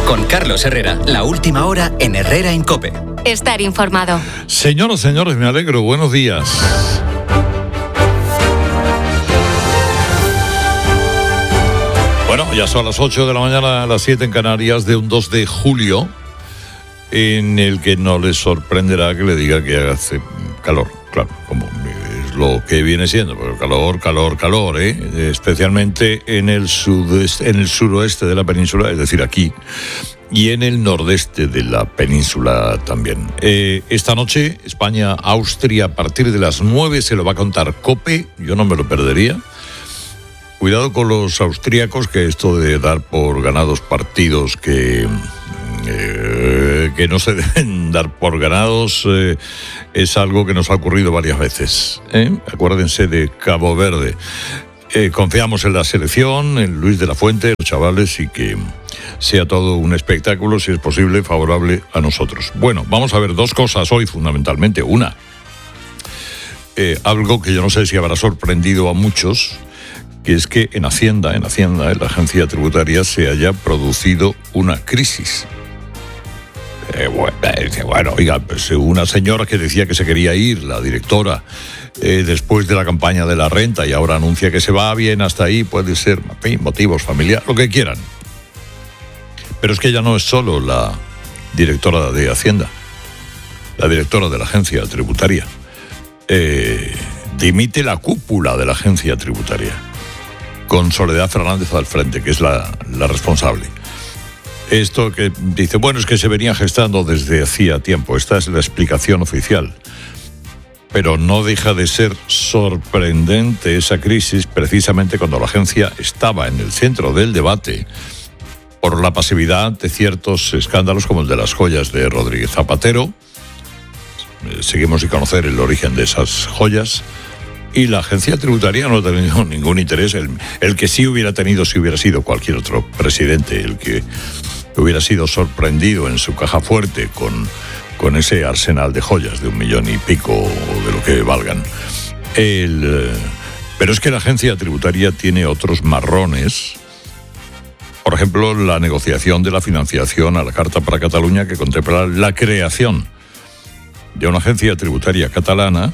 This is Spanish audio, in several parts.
Con Carlos Herrera, la última hora en Herrera en COPE. Estar informado. Señoras, señores, me alegro. Buenos días. Bueno, ya son las 8 de la mañana, a las 7 en Canarias, de un 2 de julio, en el que no les sorprenderá que le diga que hace calor, claro, como es lo que viene siendo, pero calor, especialmente en el suroeste de la península, es decir, aquí, y en el nordeste de la península también. Esta noche, España-Austria, a partir de las 9, se lo va a contar COPE, yo no me lo perdería. Cuidado con los austríacos, que esto de dar por ganados partidos que no se deben dar por ganados es algo que nos ha ocurrido varias veces. Acuérdense de Cabo Verde. Confiamos en la selección, en Luis de la Fuente, los chavales, y que sea todo un espectáculo, si es posible, favorable a nosotros. Bueno, vamos a ver dos cosas hoy, fundamentalmente. Una, algo que yo no sé si habrá sorprendido a muchos, que es que en Hacienda, en la agencia tributaria, se haya producido una crisis. Bueno, oiga, pues una señora que decía que se quería ir, la directora, después de la campaña de la renta, y ahora anuncia que se va, bien, hasta ahí, puede ser, en fin, motivos familiares, lo que quieran. Pero es que ella no es solo la directora de Hacienda, la directora de la agencia tributaria. Dimite la cúpula de la agencia tributaria, con Soledad Fernández al frente, que es la responsable. Esto que dice, bueno, es que se venía gestando desde hacía tiempo. Esta es la explicación oficial. Pero no deja de ser sorprendente esa crisis, precisamente cuando la agencia estaba en el centro del debate por la pasividad ante ciertos escándalos como el de las joyas de Rodríguez Zapatero. Seguimos sin conocer el origen de esas joyas. Y la agencia tributaria no ha tenido ningún interés. El que sí hubiera tenido, si hubiera sido cualquier otro presidente, el que hubiera sido sorprendido en su caja fuerte con ese arsenal de joyas de 1 millón y pico, o de lo que valgan. Pero es que la agencia tributaria tiene otros marrones. Por ejemplo, la negociación de la financiación a la Carta para Cataluña, que contempla la creación de una agencia tributaria catalana,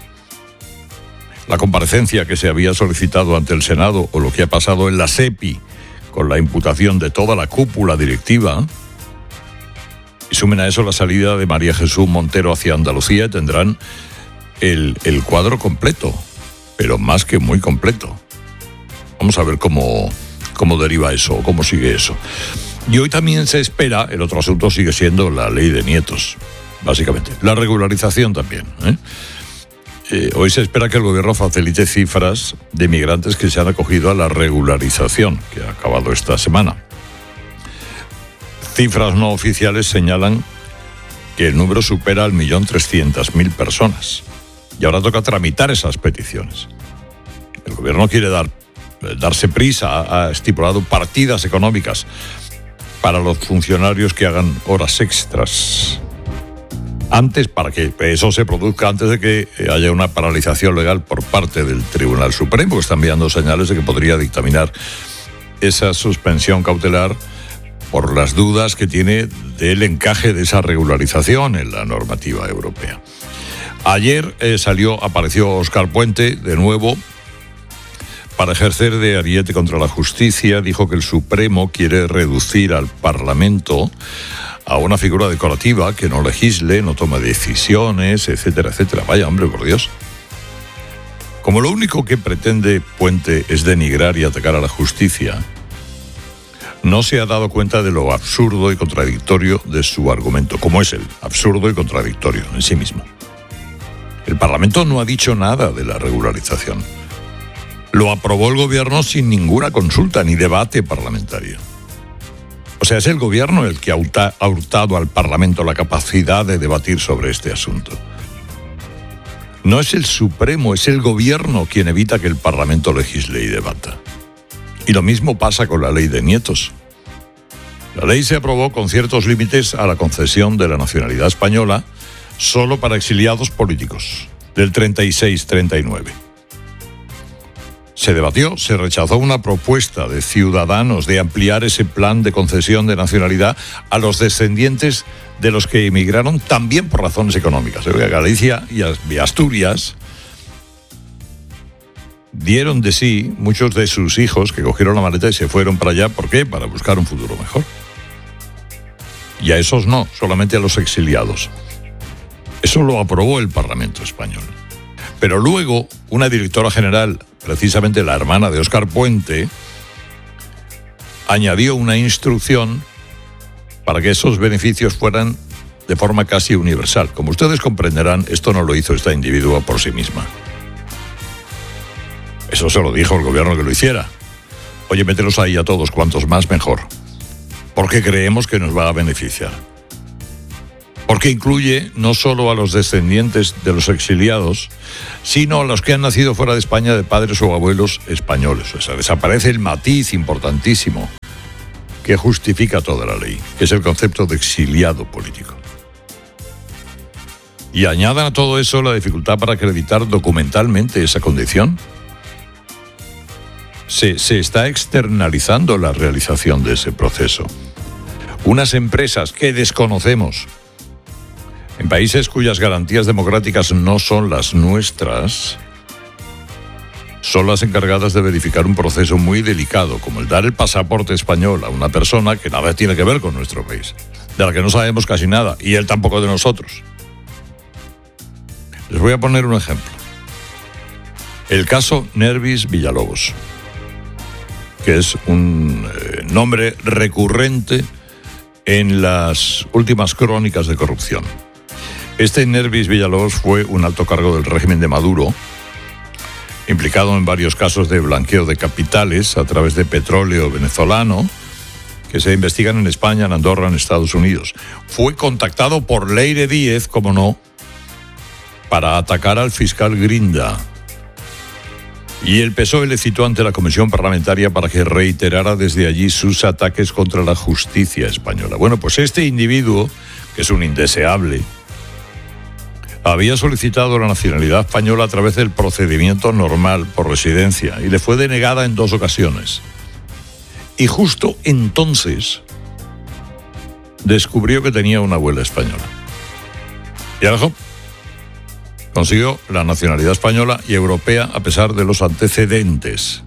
la comparecencia que se había solicitado ante el Senado, o lo que ha pasado en la SEPI con la imputación de toda la cúpula directiva, y sumen a eso la salida de María Jesús Montero hacia Andalucía, y tendrán el cuadro completo, pero más que muy completo. Vamos a ver cómo deriva eso, cómo sigue eso. Y hoy también se espera, el otro asunto sigue siendo la ley de nietos, básicamente. La regularización también, hoy se espera que el gobierno facilite cifras de migrantes que se han acogido a la regularización, que ha acabado esta semana. Cifras no oficiales señalan que el número supera al 1.300.000 personas. Y ahora toca tramitar esas peticiones. El gobierno quiere darse prisa, ha estipulado partidas económicas para los funcionarios que hagan horas extras. Antes, para que eso se produzca antes de que haya una paralización legal por parte del Tribunal Supremo, que está enviando señales de que podría dictaminar esa suspensión cautelar por las dudas que tiene del encaje de esa regularización en la normativa europea. Ayer apareció Óscar Puente de nuevo para ejercer de ariete contra la justicia. Dijo que el Supremo quiere reducir al Parlamento a una figura decorativa que no legisle, no tome decisiones, etcétera, etcétera. Vaya, hombre, por Dios. Como lo único que pretende Puente es denigrar y atacar a la justicia, no se ha dado cuenta de lo absurdo y contradictorio de su argumento, como es el absurdo y contradictorio en sí mismo. El Parlamento no ha dicho nada de la regularización. Lo aprobó el gobierno sin ninguna consulta ni debate parlamentario. O sea, es el gobierno el que ha hurtado al Parlamento la capacidad de debatir sobre este asunto. No es el Supremo, es el gobierno quien evita que el Parlamento legisle y debata. Y lo mismo pasa con la ley de nietos. La ley se aprobó con ciertos límites a la concesión de la nacionalidad española solo para exiliados políticos, del 36-39. se debatió, se rechazó una propuesta de Ciudadanos de ampliar ese plan de concesión de nacionalidad a los descendientes de los que emigraron también por razones económicas. Galicia y Asturias dieron de sí muchos de sus hijos que cogieron la maleta y se fueron para allá. ¿Por qué? Para buscar un futuro mejor. Y a esos no, solamente a los exiliados. Eso lo aprobó el Parlamento español. Pero luego, una directora general, precisamente la hermana de Óscar Puente, añadió una instrucción para que esos beneficios fueran de forma casi universal. Como ustedes comprenderán, esto no lo hizo esta individua por sí misma. Eso se lo dijo el gobierno que lo hiciera. Oye, mételos ahí a todos, cuantos más mejor. Porque creemos que nos va a beneficiar. Porque incluye no solo a los descendientes de los exiliados, sino a los que han nacido fuera de España de padres o abuelos españoles. O sea, desaparece el matiz importantísimo que justifica toda la ley, que es el concepto de exiliado político. Y añadan a todo eso la dificultad para acreditar documentalmente esa condición. Se está externalizando la realización de ese proceso. Unas empresas que desconocemos, en países cuyas garantías democráticas no son las nuestras, son las encargadas de verificar un proceso muy delicado, como el dar el pasaporte español a una persona que nada tiene que ver con nuestro país, de la que no sabemos casi nada, y él tampoco de nosotros. Les voy a poner un ejemplo. El caso Nervis Villalobos, que es un nombre recurrente en las últimas crónicas de corrupción. Este Nervis Villalobos fue un alto cargo del régimen de Maduro, implicado en varios casos de blanqueo de capitales a través de petróleo venezolano, que se investigan en España, en Andorra, en Estados Unidos. Fue contactado por Leire Díez, como no, para atacar al fiscal Grinda. Y el PSOE le citó ante la Comisión Parlamentaria para que reiterara desde allí sus ataques contra la justicia española. Bueno, pues este individuo, que es un indeseable, había solicitado la nacionalidad española a través del procedimiento normal por residencia y le fue denegada en 2 ocasiones. Y justo entonces descubrió que tenía una abuela española. Y ahora consiguió la nacionalidad española y europea a pesar de los antecedentes.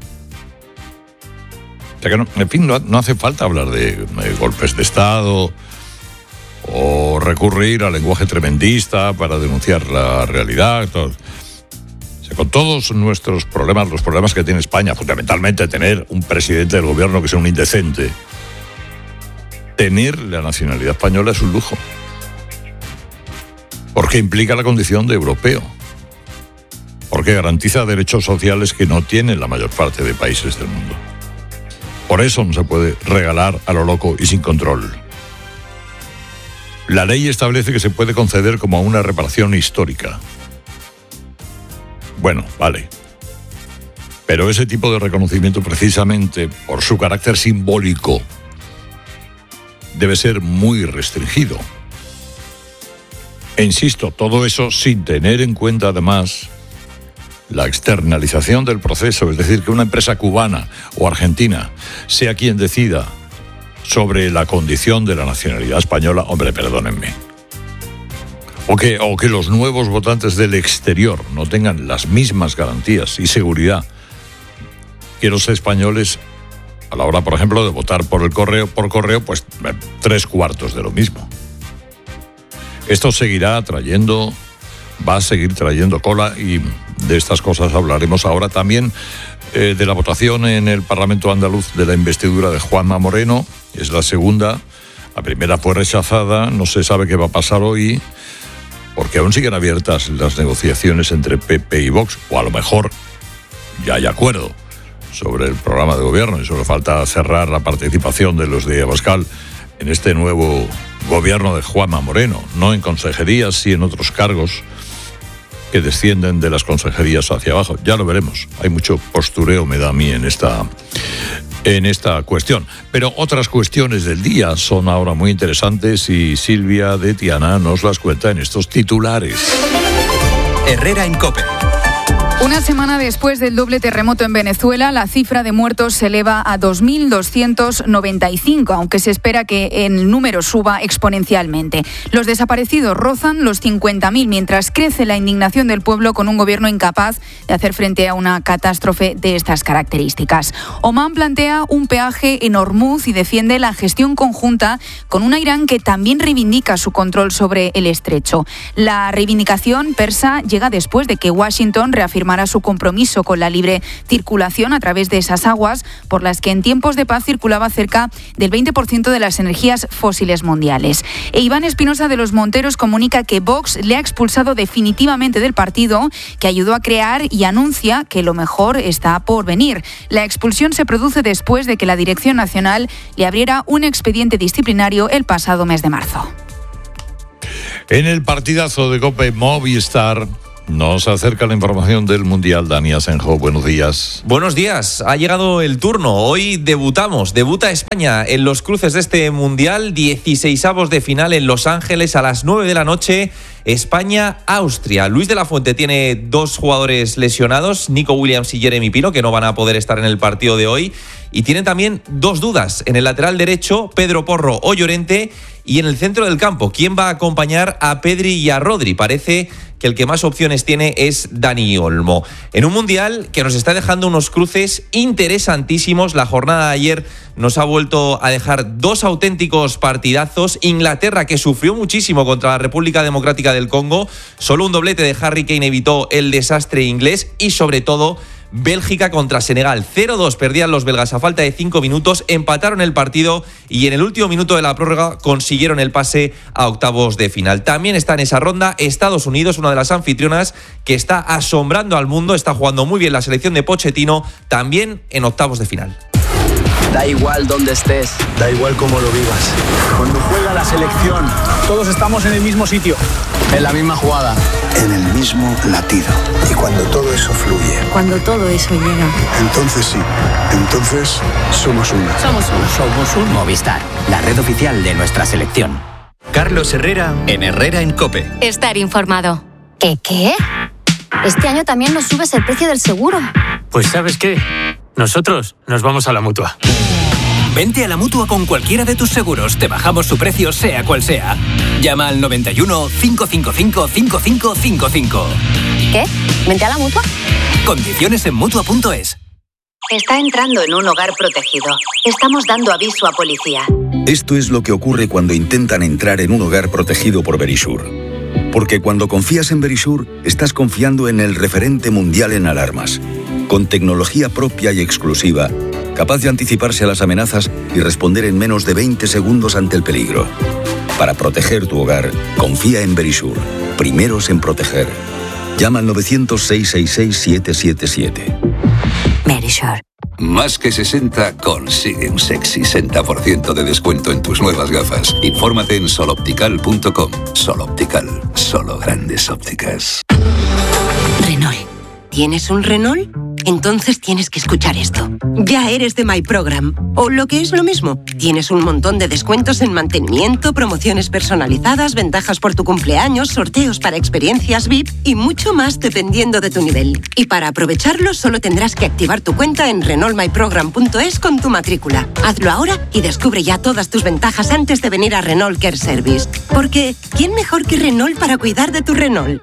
O sea que no, en fin, no hace falta hablar de golpes de Estado o recurrir al lenguaje tremendista para denunciar la realidad. Todo. O sea, con todos nuestros problemas, los problemas que tiene España, fundamentalmente tener un presidente del gobierno que sea un indecente, tener la nacionalidad española es un lujo. Porque implica la condición de europeo. Porque garantiza derechos sociales que no tienen la mayor parte de países del mundo. Por eso no se puede regalar a lo loco y sin control. La ley establece que se puede conceder como una reparación histórica. Bueno, vale. Pero ese tipo de reconocimiento, precisamente por su carácter simbólico, debe ser muy restringido. E insisto, todo eso sin tener en cuenta además la externalización del proceso, es decir, que una empresa cubana o argentina sea quien decida sobre la condición de la nacionalidad española. Hombre, perdónenme. O que los nuevos votantes del exterior no tengan las mismas garantías y seguridad que los españoles a la hora, por ejemplo, de votar por correo, pues 3/4 de lo mismo. Esto va a seguir trayendo cola y de estas cosas hablaremos ahora también. De la votación en el Parlamento andaluz de la investidura de Juanma Moreno, es la segunda. La primera fue rechazada, no se sabe qué va a pasar hoy, porque aún siguen abiertas las negociaciones entre PP y Vox, o a lo mejor ya hay acuerdo sobre el programa de gobierno y solo falta cerrar la participación de los de Abascal en este nuevo gobierno de Juanma Moreno, no en consejerías, sí en otros cargos que descienden de las consejerías hacia abajo. Ya lo veremos. Hay mucho postureo, me da a mí, en esta cuestión. Pero otras cuestiones del día son ahora muy interesantes y Silvia de Tiana nos las cuenta en estos titulares. Herrera en COPE. Una semana después del doble terremoto en Venezuela, la cifra de muertos se eleva a 2.295, aunque se espera que el número suba exponencialmente. Los desaparecidos rozan los 50.000, mientras crece la indignación del pueblo con un gobierno incapaz de hacer frente a una catástrofe de estas características. Omán plantea un peaje en Hormuz y defiende la gestión conjunta con una Irán que también reivindica su control sobre el estrecho. La reivindicación persa llega después de que Washington reafirmara su compromiso con la libre circulación a través de esas aguas por las que en tiempos de paz circulaba cerca del 20% de las energías fósiles mundiales. E Iván Espinosa de los Monteros comunica que Vox le ha expulsado definitivamente del partido que ayudó a crear y anuncia que lo mejor está por venir. La expulsión se produce después de que la Dirección Nacional le abriera un expediente disciplinario el pasado mes de marzo. En el partidazo de COPE Movistar nos acerca la información del Mundial. Dani Asenjo, buenos días. Buenos días, ha llegado el turno. Hoy debuta España en los cruces de este Mundial, 16avos de final en Los Ángeles a las 9 de la noche. España-Austria. Luis de la Fuente tiene 2 jugadores lesionados, Nico Williams y Jeremy Pino, que no van a poder estar en el partido de hoy. Y tienen también 2 dudas. En el lateral derecho, Pedro Porro o Llorente. Y en el centro del campo, ¿quién va a acompañar a Pedri y a Rodri? Parece que el que más opciones tiene es Dani Olmo. En un Mundial que nos está dejando unos cruces interesantísimos. La jornada de ayer nos ha vuelto a dejar 2 auténticos partidazos. Inglaterra, que sufrió muchísimo contra la República Democrática del Congo. Solo un doblete de Harry Kane evitó el desastre inglés. Y sobre todo, Bélgica contra Senegal. 0-2 perdían los belgas a falta de 5 minutos, empataron el partido y en el último minuto de la prórroga consiguieron el pase a octavos de final. También está en esa ronda Estados Unidos, una de las anfitrionas que está asombrando al mundo, está jugando muy bien la selección de Pochettino, también en octavos de final. Da igual dónde estés, da igual cómo lo vivas. Cuando juega la selección, todos estamos en el mismo sitio, en la misma jugada, en el mismo latido. Y cuando todo eso fluye, cuando todo eso llega, entonces sí, entonces somos uno. Somos uno. Movistar, la red oficial de nuestra selección. Carlos Herrera en Herrera en COPE. Estar informado. ¿Qué? Este año también nos subes el precio del seguro. Pues ¿sabes qué? Nosotros nos vamos a la Mutua. Vente a la Mutua con cualquiera de tus seguros. Te bajamos su precio, sea cual sea. Llama al 91 555 5555. ¿Qué? ¿Vente a la Mutua? Condiciones en Mutua.es. Está entrando en un hogar protegido. Estamos dando aviso a policía. Esto es lo que ocurre cuando intentan entrar en un hogar protegido por Verisur. Porque cuando confías en Verisur, estás confiando en el referente mundial en alarmas. Con tecnología propia y exclusiva, capaz de anticiparse a las amenazas y responder en menos de 20 segundos ante el peligro. Para proteger tu hogar, confía en Verisur. Primeros en proteger. Llama al 900-666-777. Verisur. Más que 60 consigue un sexy 60% de descuento en tus nuevas gafas. Infórmate en soloptical.com. Soloptical, solo grandes ópticas. Renault. ¿Tienes un Renault? Entonces tienes que escuchar esto. Ya eres de My Program. O lo que es lo mismo, tienes un montón de descuentos en mantenimiento, promociones personalizadas, ventajas por tu cumpleaños, sorteos para experiencias VIP y mucho más dependiendo de tu nivel. Y para aprovecharlo solo tendrás que activar tu cuenta en renaultmyprogram.es con tu matrícula. Hazlo ahora y descubre ya todas tus ventajas antes de venir a Renault Care Service. Porque ¿quién mejor que Renault para cuidar de tu Renault?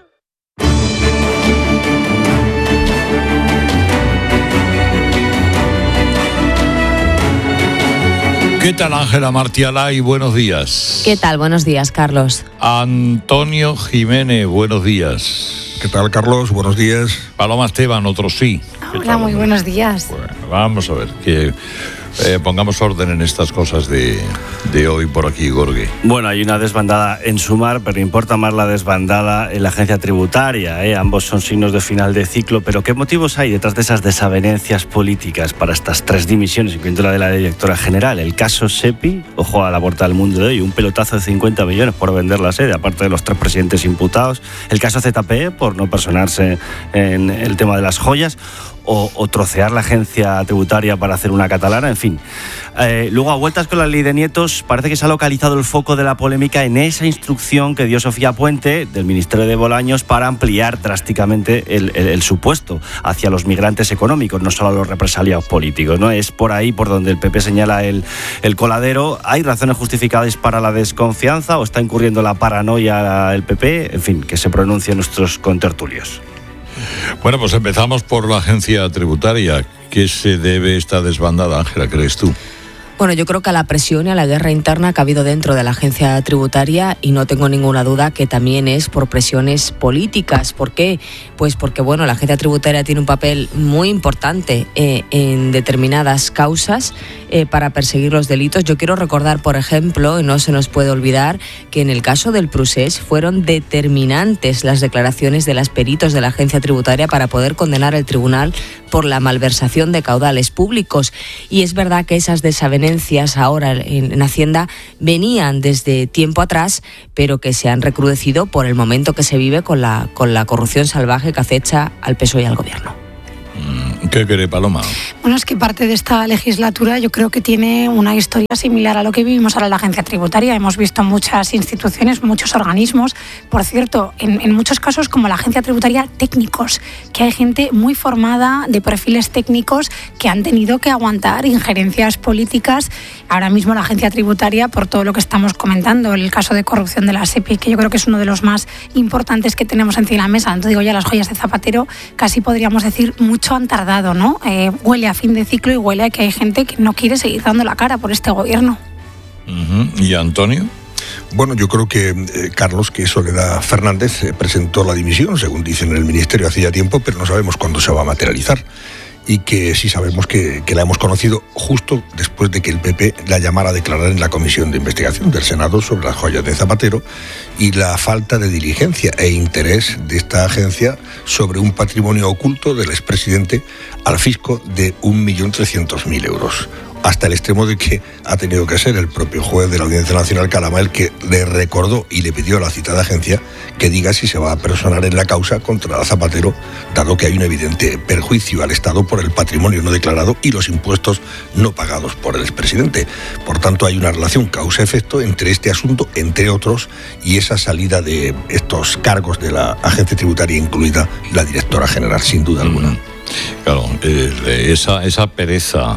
¿Qué tal, Ángela Martialay? Buenos días. ¿Qué tal? Buenos días, Carlos. Antonio Jiménez, buenos días. ¿Qué tal, Carlos? Buenos días. Paloma Esteban, otro sí. Hola, muy buenos días. Bueno, vamos a ver, que pongamos orden en estas cosas de hoy por aquí, Gorge. Bueno, hay una desbandada en Sumar, pero importa más la desbandada en la agencia tributaria. Ambos son signos de final de ciclo, pero ¿qué motivos hay detrás de esas desavenencias políticas para estas 3 dimisiones, incluyendo la de la directora general? El caso SEPI, ojo a la portada del Mundo de hoy, un pelotazo de 50 millones por vender la sede, aparte de los 3 presidentes imputados. El caso ZPE, por no personarse en el tema de las joyas. o trocear la agencia tributaria para hacer una catalana, en fin. Luego, a vueltas con la ley de nietos, parece que se ha localizado el foco de la polémica en esa instrucción que dio Sofía Puente del Ministerio de Bolaños para ampliar drásticamente el supuesto hacia los migrantes económicos, no solo a los represaliados políticos, ¿no? Es por ahí por donde el PP señala el coladero. ¿Hay razones justificadas para la desconfianza o está incurriendo la paranoia el PP? En fin, que se pronuncien nuestros contertulios. Bueno, pues empezamos por la agencia tributaria. ¿Qué se debe esta desbandada, Ángela, crees tú? Bueno, yo creo que a la presión y a la guerra interna que ha habido dentro de la agencia tributaria, y no tengo ninguna duda que también es por presiones políticas. ¿Por qué? Pues porque, bueno, la agencia tributaria tiene un papel muy importante en determinadas causas para perseguir los delitos. Yo quiero recordar, por ejemplo, y no se nos puede olvidar, que en el caso del Prusés fueron determinantes las declaraciones de los peritos de la agencia tributaria para poder condenar al tribunal por la malversación de caudales públicos. Y es verdad que esas desavenencias ahora en Hacienda venían desde tiempo atrás, pero que se han recrudecido por el momento que se vive con la corrupción salvaje que acecha al PSOE y al Gobierno. ¿Qué quiere Paloma? Bueno, es que parte de esta legislatura yo creo que tiene una historia similar a lo que vivimos ahora en la agencia tributaria. Hemos visto muchas instituciones, muchos organismos, por cierto, en muchos casos como la agencia tributaria, técnicos, que hay gente muy formada de perfiles técnicos que han tenido que aguantar injerencias políticas. Ahora mismo la agencia tributaria, por todo lo que estamos comentando, el caso de corrupción de la SEPI, que yo creo que es uno de los más importantes que tenemos encima de la mesa, no digo ya las joyas de Zapatero, casi podríamos decir mucho han tardado, ¿no? Huele a fin de ciclo y huele a que hay gente que no quiere seguir dando la cara por este gobierno. ¿Y Antonio? Bueno, yo creo que, Carlos, que Soledad Fernández presentó la dimisión, según dicen en el Ministerio, hacía tiempo, pero no sabemos cuándo se va a materializar. Y que sí sabemos que la hemos conocido justo después de que el PP la llamara a declarar en la Comisión de Investigación del Senado sobre las joyas de Zapatero y la falta de diligencia e interés de esta agencia sobre un patrimonio oculto del expresidente al fisco de 1.300.000 euros. Hasta el extremo de que ha tenido que ser el propio juez de la Audiencia Nacional, Calama, el que le recordó y le pidió a la citada agencia que diga si se va a personar en la causa contra Zapatero, dado que hay un evidente perjuicio al Estado por el patrimonio no declarado y los impuestos no pagados por el expresidente. Por tanto, hay una relación causa-efecto entre este asunto, entre otros, y esa salida de estos cargos de la agencia tributaria, incluida la directora general, sin duda alguna. Claro, esa pereza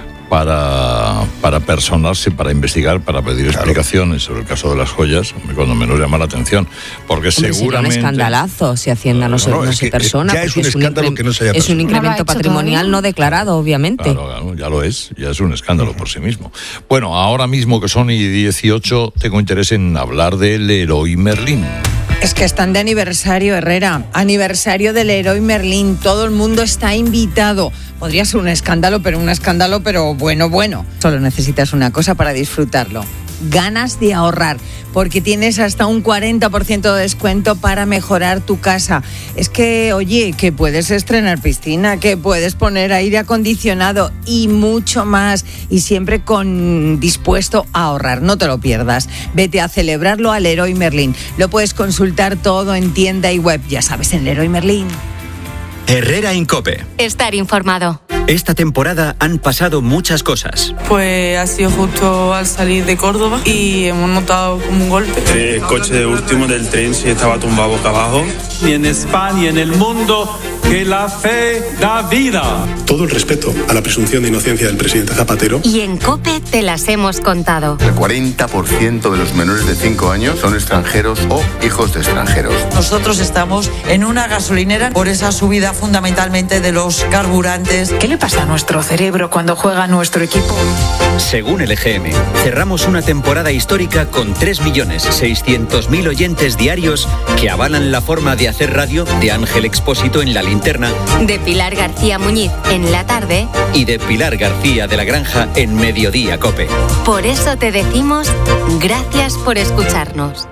para personarse, para investigar, para pedir explicaciones sobre el caso de las joyas, cuando menos llama la atención, porque seguramente sería un escandalazo si Hacienda no se persona, ya es un escándalo que no se haya es un incremento patrimonial no declarado, obviamente. Claro, ya lo es, ya es un escándalo por sí mismo. Bueno, ahora mismo que son y 18, tengo interés en hablar del Leroy Merlin. Es que están de aniversario, Herrera. Aniversario del Leroy Merlin. Todo el mundo está invitado. Podría ser un escándalo, pero bueno. Solo necesitas una cosa para disfrutarlo. Ganas de ahorrar, porque tienes hasta un 40% de descuento para mejorar tu casa. Es que, oye, que puedes estrenar piscina, que puedes poner aire acondicionado y mucho más, y siempre dispuesto a ahorrar. No te lo pierdas. Vete a celebrarlo al Leroy Merlin. Lo puedes consultar todo en tienda y web, ya sabes, en Leroy Merlin. Herrera en COPE. Estar informado. Esta temporada han pasado muchas cosas. Pues ha sido justo al salir de Córdoba y hemos notado como un golpe. El coche último del tren se estaba tumbado boca abajo. Y en España y en el mundo, que la fe da vida. Todo el respeto a la presunción de inocencia del presidente Zapatero. Y en COPE te las hemos contado. El 40% de los menores de 5 años son extranjeros o hijos de extranjeros. Nosotros estamos en una gasolinera por esa subida fundamentalmente de los carburantes. ¿Qué le pasa a nuestro cerebro cuando juega nuestro equipo? Según el EGM, cerramos una temporada histórica con 3.600.000 oyentes diarios que avalan la forma de hacer radio de Ángel Expósito en La Linterna, de Pilar García Muñiz en La Tarde y de Pilar García de la Granja en Mediodía COPE. Por eso te decimos gracias por escucharnos.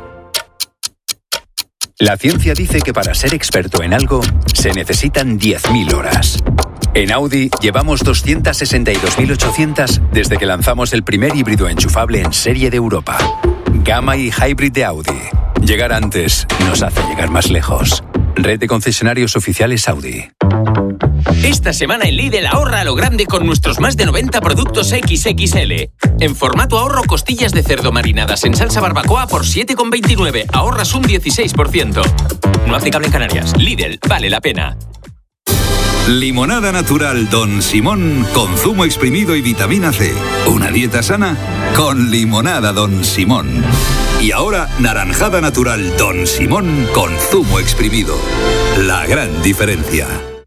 La ciencia dice que para ser experto en algo se necesitan 10.000 horas. En Audi llevamos 262.800 desde que lanzamos el primer híbrido enchufable en serie de Europa. Gamma y Hybrid de Audi. Llegar antes nos hace llegar más lejos. Red de concesionarios oficiales Audi. Esta semana en Lidl ahorra a lo grande con nuestros más de 90 productos XXL. En formato ahorro, costillas de cerdo marinadas en salsa barbacoa por 7,29. Ahorras un 16%. No aplicable en Canarias. Lidl, vale la pena. Limonada natural Don Simón con zumo exprimido y vitamina C. Una dieta sana con limonada Don Simón. Y ahora naranjada natural Don Simón con zumo exprimido. La gran diferencia.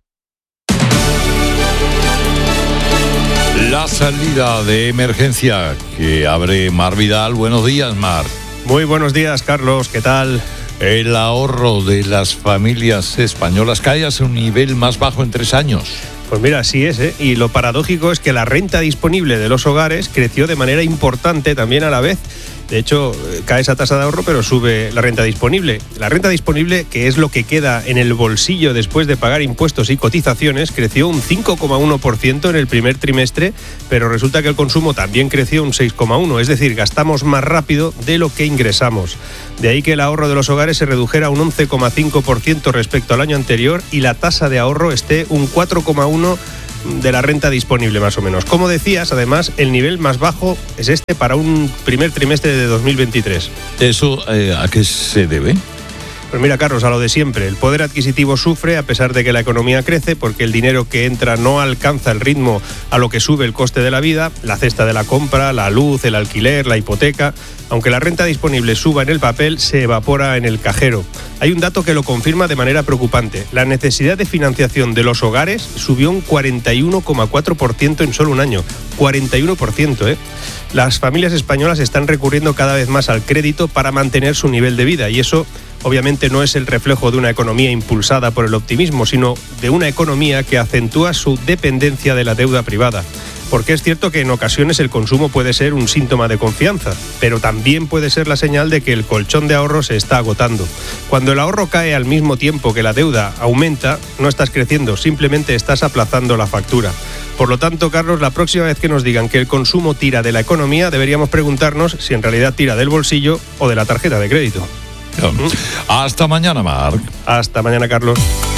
La salida de emergencia que abre Mar Vidal. Buenos días, Mar. Muy buenos días, Carlos. ¿Qué tal? El ahorro de las familias españolas cae a su nivel más bajo en 3 años. Pues mira, así es, ¿eh? Y lo paradójico es que la renta disponible de los hogares creció de manera importante también a la vez. De hecho, cae esa tasa de ahorro, pero sube la renta disponible. La renta disponible, que es lo que queda en el bolsillo después de pagar impuestos y cotizaciones, creció un 5,1% en el primer trimestre, pero resulta que el consumo también creció un 6,1%, es decir, gastamos más rápido de lo que ingresamos. De ahí que el ahorro de los hogares se redujera un 11,5% respecto al año anterior y la tasa de ahorro esté un 4,1% de la renta disponible, más o menos. Como decías, además, el nivel más bajo es este para un primer trimestre de 2023. ¿Eso a qué se debe? Pues mira, Carlos, a lo de siempre. El poder adquisitivo sufre a pesar de que la economía crece porque el dinero que entra no alcanza el ritmo a lo que sube el coste de la vida, la cesta de la compra, la luz, el alquiler, la hipoteca. Aunque la renta disponible suba en el papel, se evapora en el cajero. Hay un dato que lo confirma de manera preocupante. La necesidad de financiación de los hogares subió un 41,4% en solo un año. 41%, ¿eh? Las familias españolas están recurriendo cada vez más al crédito para mantener su nivel de vida y eso obviamente no es el reflejo de una economía impulsada por el optimismo, sino de una economía que acentúa su dependencia de la deuda privada. Porque es cierto que en ocasiones el consumo puede ser un síntoma de confianza, pero también puede ser la señal de que el colchón de ahorro se está agotando. Cuando el ahorro cae al mismo tiempo que la deuda aumenta, no estás creciendo, simplemente estás aplazando la factura. Por lo tanto, Carlos, la próxima vez que nos digan que el consumo tira de la economía, deberíamos preguntarnos si en realidad tira del bolsillo o de la tarjeta de crédito. Hasta mañana, Marc. Hasta mañana, Carlos.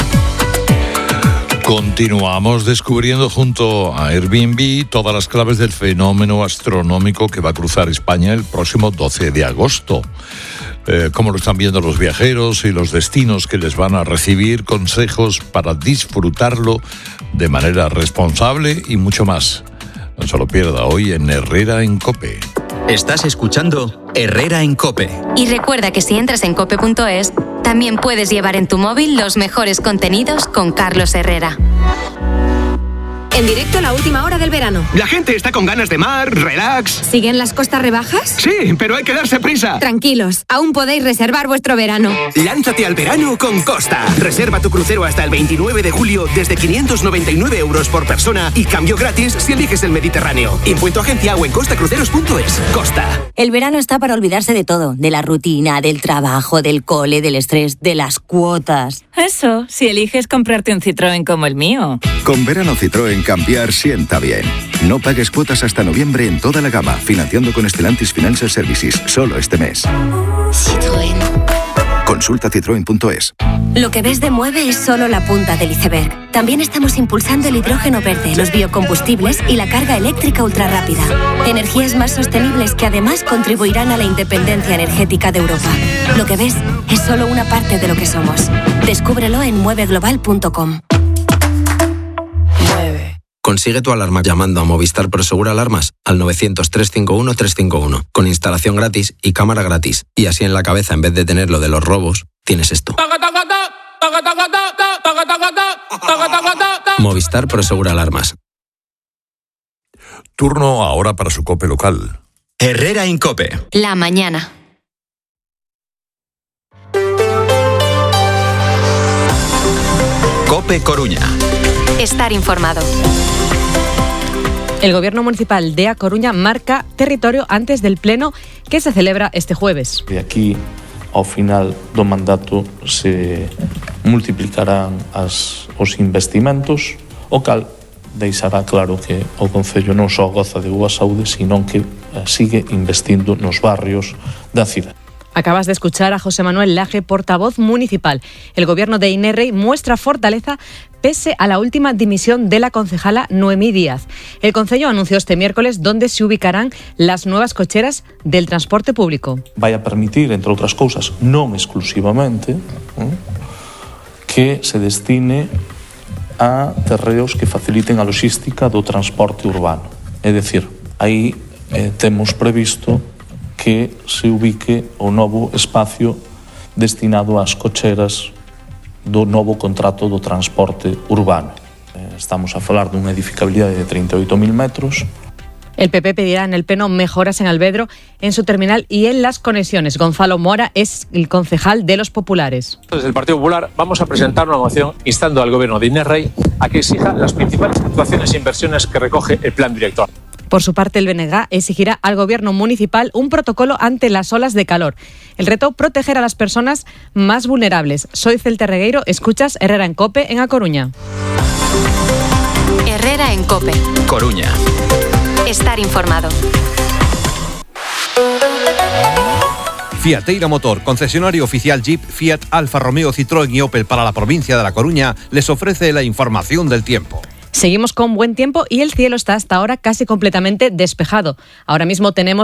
Continuamos descubriendo junto a Airbnb todas las claves del fenómeno astronómico que va a cruzar España el próximo 12 de agosto. Cómo lo están viendo los viajeros y los destinos que les van a recibir, consejos para disfrutarlo de manera responsable y mucho más. No se lo pierda hoy en Herrera en COPE. Estás escuchando Herrera en COPE. Y recuerda que si entras en cope.es, también puedes llevar en tu móvil los mejores contenidos con Carlos Herrera. En directo a la última hora del verano. La gente está con ganas de mar, relax. ¿Siguen las costas rebajas? Sí, pero hay que darse prisa. Tranquilos, aún podéis reservar vuestro verano. Lánzate al verano con Costa. Reserva tu crucero hasta el 29 de julio desde 599 euros por persona y cambio gratis si eliges el Mediterráneo. Impuesto agencia o en costacruceros.es. Costa. El verano está para olvidarse de todo. De la rutina, del trabajo, del cole, del estrés, de las cuotas. Eso, si eliges comprarte un Citroën como el mío. Con verano Citroën cambiar sienta bien. No pagues cuotas hasta noviembre en toda la gama, financiando con Stellantis Financial Services, solo este mes. Citroën. Consulta citroen.es. Lo que ves de Mueve es solo la punta del iceberg. También estamos impulsando el hidrógeno verde, los biocombustibles y la carga eléctrica ultrarrápida. Energías más sostenibles que además contribuirán a la independencia energética de Europa. Lo que ves es solo una parte de lo que somos. Descúbrelo en mueveglobal.com. Consigue tu alarma llamando a Movistar Prosegur Alarmas al 900-351-351 con instalación gratis y cámara gratis. Y así en la cabeza, en vez de tener lo de los robos, tienes esto. Movistar Prosegur Alarmas. Turno ahora para su COPE local. Herrera en COPE. La mañana. COPE Coruña. Estar informado. El Gobierno Municipal de A Coruña marca territorio antes del pleno que se celebra este jueves. De aquí ao final do mandato se multiplicarán os investimentos, o cal deixará claro que o Concello non só goza de boa saúde, sino que sigue investindo nos barrios da cidade. Acabas de escuchar a José Manuel Laje, portavoz municipal. El gobierno de Inerrey muestra fortaleza pese a la última dimisión de la concejala Noemí Díaz. El concello anunció este miércoles dónde se ubicarán las nuevas cocheras del transporte público. Vai a permitir, entre outras cousas, non exclusivamente, que se destine a terreos que faciliten a logística do transporte urbano. É dicir, aí temos previsto que se ubique o novo espacio destinado ás cocheras do novo contrato do transporte urbano. Estamos a falar dunha edificabilidade de 38.000 metros. El PP pedirá en el Pleno mejoras en Alvedro, en su terminal y en las conexiones. Gonzalo Mora es el concejal de los populares. Desde el Partido Popular vamos a presentar una moción instando al gobierno de Inerrey a que exija las principales actuaciones e inversiones que recoge el plan director. Por su parte, el BNG exigirá al gobierno municipal un protocolo ante las olas de calor. El reto, proteger a las personas más vulnerables. Soy Celte Regueiro, escuchas Herrera en COPE en A Coruña. Herrera en COPE. Coruña. Estar informado. Fiateira Motor, concesionario oficial Jeep, Fiat, Alfa Romeo, Citroën y Opel para la provincia de La Coruña, les ofrece la información del tiempo. Seguimos con buen tiempo y el cielo está hasta ahora casi completamente despejado. Ahora mismo tenemos